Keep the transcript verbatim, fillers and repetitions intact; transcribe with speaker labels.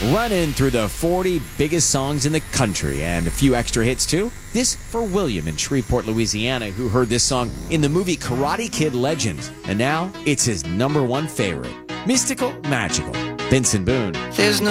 Speaker 1: Running through the forty biggest songs in the country and a few extra hits too. This for William in Shreveport, Louisiana, who heard this song in the movie Karate Kid Legend. And now it's his number one favorite. Mystical, magical. Benson Boone.
Speaker 2: There's no